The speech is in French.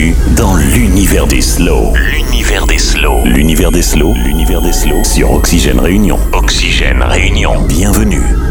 bienvenue dans l'univers des slows. L'univers des slows. L'univers des slows. L'univers des slows sur Oxygène Réunion. Oxygène Réunion. Bienvenue.